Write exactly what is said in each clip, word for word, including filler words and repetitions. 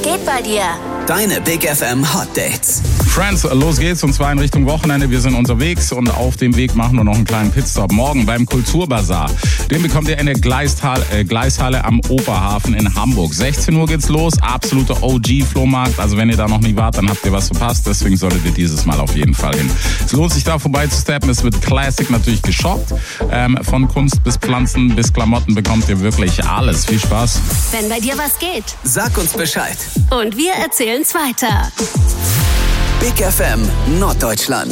geht bei dir? Deine Big F M Hot Dates. Friends, los geht's und zwar in Richtung Wochenende. Wir sind unterwegs und auf dem Weg machen wir noch einen kleinen Pitstop. Morgen beim Kulturbazar. Den bekommt ihr in der Gleishalle, äh, Gleishalle am Oberhafen in Hamburg. sechzehn Uhr geht's los, absoluter O G-Flohmarkt. Also wenn ihr da noch nie wart, dann habt ihr was verpasst. Deswegen solltet ihr dieses Mal auf jeden Fall hin. Es lohnt sich da vorbei zu steppen. Es wird Classic natürlich geshoppt. Ähm, von Kunst bis Pflanzen bis Klamotten bekommt ihr wirklich alles. Viel Spaß. Wenn bei dir was geht, Sag uns Bescheid. und wir erzählen's weiter. Big F M Norddeutschland.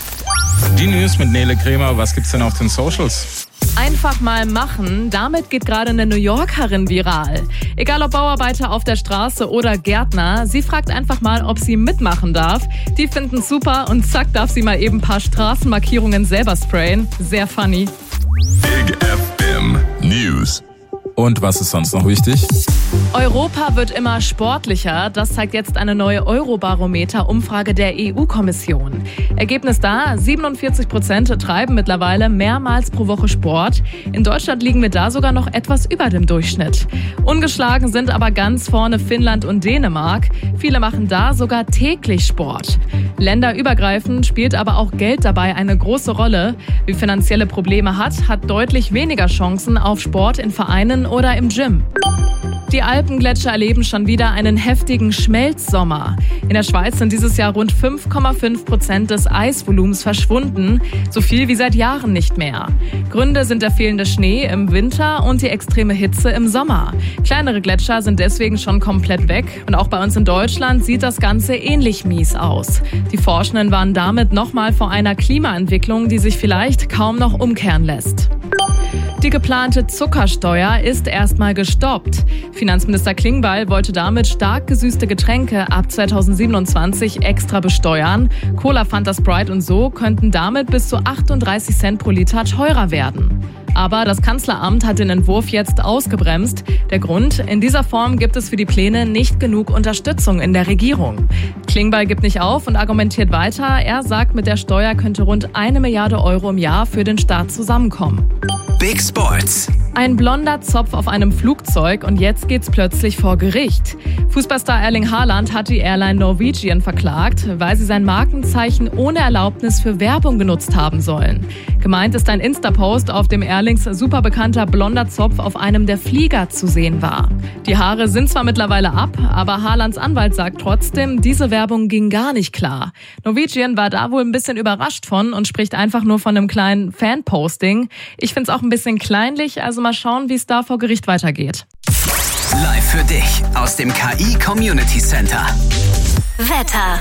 Die News mit Nele Kremer. Was gibt's denn auf den Socials? Einfach mal machen, damit geht gerade eine New Yorkerin viral. Egal ob Bauarbeiter auf der Straße oder Gärtner, sie fragt einfach mal, ob sie mitmachen darf. Die finden's super und zack darf sie mal eben ein paar Straßenmarkierungen selber sprayen. Sehr funny. Big F M News. Und was ist sonst noch wichtig? Europa wird immer sportlicher. Das zeigt jetzt eine neue Eurobarometer-Umfrage der E U-Kommission. Ergebnis da, siebenundvierzig Prozent treiben mittlerweile mehrmals pro Woche Sport. In Deutschland liegen wir da sogar noch etwas über dem Durchschnitt. Ungeschlagen sind aber ganz vorne Finnland und Dänemark. Viele machen da sogar täglich Sport. Länderübergreifend spielt aber auch Geld dabei eine große Rolle. Wer finanzielle Probleme hat, hat deutlich weniger Chancen auf Sport in Vereinen oder im Gym. Die Alpengletscher erleben schon wieder einen heftigen Schmelzsommer. In der Schweiz sind dieses Jahr rund fünf Komma fünf Prozent des Eisvolumens verschwunden, so viel wie seit Jahren nicht mehr. Gründe sind der fehlende Schnee im Winter und die extreme Hitze im Sommer. Kleinere Gletscher sind deswegen schon komplett weg und auch bei uns in Deutschland sieht das Ganze ähnlich mies aus. Die Forschenden warnen damit nochmal vor einer Klimaentwicklung, die sich vielleicht kaum noch umkehren lässt. Die geplante Zuckersteuer ist erstmal gestoppt. Finanzminister Klingbeil wollte damit stark gesüßte Getränke ab zweitausendsiebenundzwanzig extra besteuern. Cola, Fanta, Sprite und so könnten damit bis zu achtunddreißig Cent pro Liter teurer werden. Aber das Kanzleramt hat den Entwurf jetzt ausgebremst. Der Grund, in dieser Form gibt es für die Pläne nicht genug Unterstützung in der Regierung. Klingbeil gibt nicht auf und argumentiert weiter. Er sagt, mit der Steuer könnte rund eine Milliarde Euro im Jahr für den Staat zusammenkommen. Big Sports. Ein blonder Zopf auf einem Flugzeug und jetzt geht's plötzlich vor Gericht. Fußballstar Erling Haaland hat die Airline Norwegian verklagt, weil sie sein Markenzeichen ohne Erlaubnis für Werbung genutzt haben sollen. Gemeint ist ein Insta-Post, auf dem Erlings superbekannter blonder Zopf auf einem der Flieger zu sehen war. Die Haare sind zwar mittlerweile ab, aber Haalands Anwalt sagt trotzdem, diese Werbung ging gar nicht klar. Norwegian war da wohl ein bisschen überrascht von und spricht einfach nur von einem kleinen Fan-Posting. Ich find's auch ein bisschen kleinlich, also mal schauen, wie es da vor Gericht weitergeht. Live für dich aus dem K I Community Center. Wetter.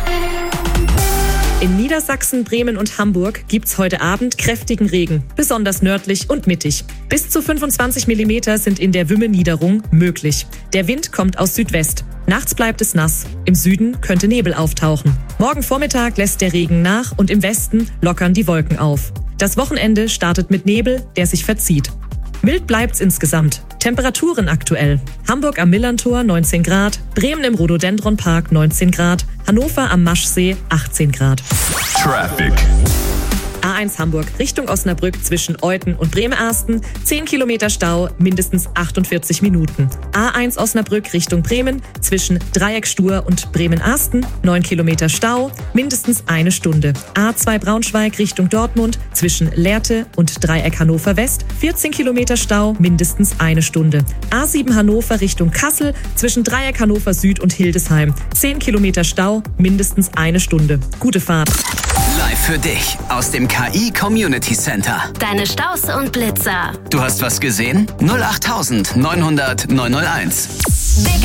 In Niedersachsen, Bremen und Hamburg gibt's heute Abend kräftigen Regen, besonders nördlich und mittig. Bis zu fünfundzwanzig Millimeter sind in der Wümme-Niederung möglich. Der Wind kommt aus Südwest. Nachts bleibt es nass. Im Süden könnte Nebel auftauchen. Morgen Vormittag lässt der Regen nach und im Westen lockern die Wolken auf. Das Wochenende startet mit Nebel, der sich verzieht. Mild bleibt's insgesamt. Temperaturen aktuell. Hamburg am Millantor neunzehn Grad, Bremen im Rhododendron-Park neunzehn Grad, Hannover am Maschsee achtzehn Grad. Traffic. A eins Hamburg Richtung Osnabrück zwischen Euthen und Bremersten, zehn Kilometer Stau, mindestens achtundvierzig Minuten. A eins Osnabrück Richtung Bremen zwischen Dreieckstuhr und Bremen-Asten, neun Kilometer Stau, mindestens eine Stunde. A zwei Braunschweig Richtung Dortmund zwischen Lehrte und Dreieck Hannover West, vierzehn Kilometer Stau, mindestens eine Stunde. A sieben Hannover Richtung Kassel zwischen Dreieck Hannover Süd und Hildesheim, zehn Kilometer Stau, mindestens eine Stunde. Gute Fahrt. Live für dich aus dem K I Community Center. Deine Staus und Blitzer. Du hast was gesehen? null acht neunhundert neunhunderteins. Big